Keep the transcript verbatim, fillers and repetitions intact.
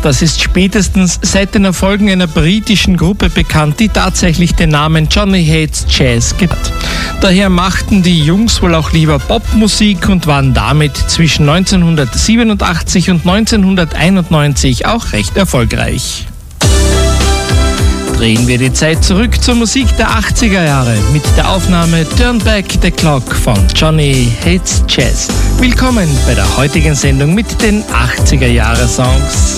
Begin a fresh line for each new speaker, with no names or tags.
Das ist spätestens seit den Erfolgen einer britischen Gruppe bekannt, die tatsächlich den Namen Johnny Hates Jazz gibt. Daher machten die Jungs wohl auch lieber Popmusik und waren damit zwischen neunzehnhundertsiebenundachtzig und neunzehnhunderteinundneunzig auch recht erfolgreich. Drehen wir die Zeit zurück zur Musik der achtziger Jahre mit der Aufnahme Turn Back the Clock von Johnny Hates Jazz. Willkommen bei der heutigen Sendung mit den achtziger Jahre Songs.